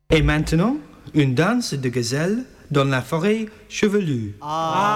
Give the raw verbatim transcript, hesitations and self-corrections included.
Et maintenant, une danse de gazelle dans la forêt chevelue. Ah.